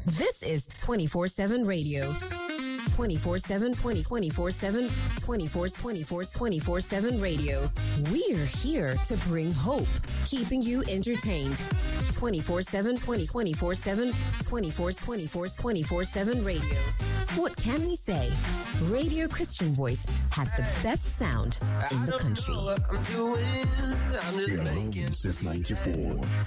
This is 24/7 radio. 24/7, 24/7, 24/7 radio. We're here to bring hope, keeping you entertained. 24/7, 24/7, 24/7 radio. What can we say? Radio Christian Voice has the best sound in the country. Since 94.